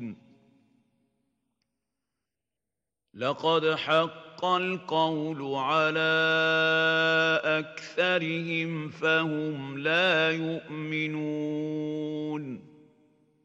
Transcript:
لقد حق القول على أكثرهم فهم لا يؤمنون